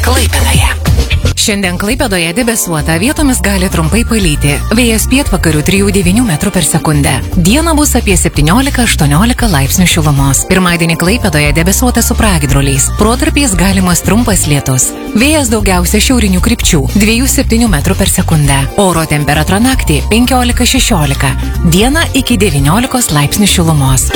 Klaipėdoje. Šiandien Klaipėdoje debesuota, vietomis gali trumpai palyti. Vėjas pietvakarių 3–9 metrų per sekundę. Dieną bus apie 17–18 laipsnių šilumos. Pirmadienį Klaipėdoje debesuota su pragiedruliais. Protarpiais galimas trumpas lietus. Vėjas daugiausia šiaurinių krypčių 2–7 metrų per sekundę. Oro temperatūra naktį 15–16. Dieną iki 19 laipsnių šilumos.